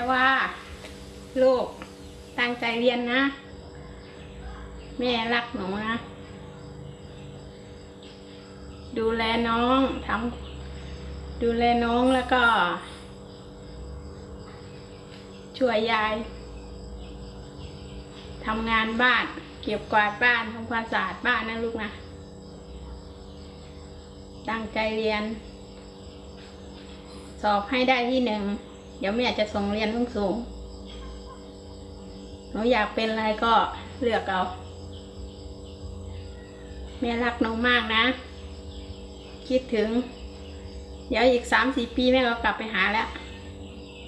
ว่าลูกตั้งใจเรียนนะแม่รักหนูนะดูแลน้องดูแลน้องแล้วก็ช่วยยายทำงานบ้านเก็บกวาดบ้านทำความสะอาดบ้านนะลูกนะตั้งใจเรียนสอบให้ได้ที่ 1เดี๋ยวแม่จะส่งเรียนสูงหนูอยากเป็นอะไรก็เลือกเอาแม่รักหนูมากนะคิดถึงเดี๋ยวอีก 3-4 ปีแม่ก็กลับไปหาแล้ว